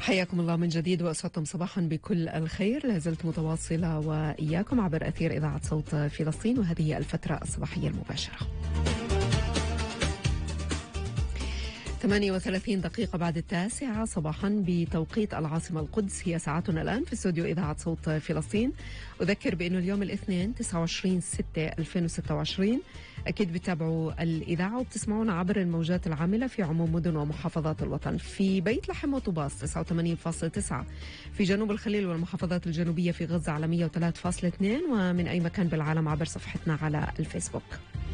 حياكم الله من جديد وأسعدتم صباحا بكل الخير. لازلت متواصلة وإياكم عبر أثير إذاعة صوت فلسطين، وهذه الفترة الصباحية المباشرة. 38 دقيقة بعد 9 صباحا بتوقيت العاصمة القدس. هي ساعتنا الآن في استوديو إذاعة صوت فلسطين. أذكر بأنه اليوم الاثنين 29/6/2026. أكيد بتابعوا الإذاعة وبتسمعونا عبر الموجات العاملة في عموم مدن ومحافظات الوطن. في بيت لحم وطوباس 89.9، في جنوب الخليل والمحافظات الجنوبية في غزة على 103.2، ومن أي مكان بالعالم عبر صفحتنا على الفيسبوك.